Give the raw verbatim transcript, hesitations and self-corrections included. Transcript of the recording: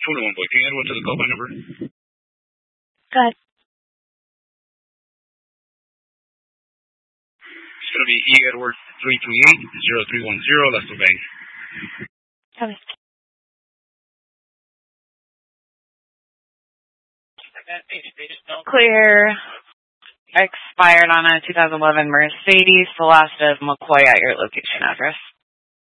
twenty-one boy. Can you add one to the call by number? Go ahead. It's going to be E. Edward three three eight zero three one zero. That's the bank. Okay. Clear. Expired on a two thousand eleven Mercedes Celeste of McCoy at your location address.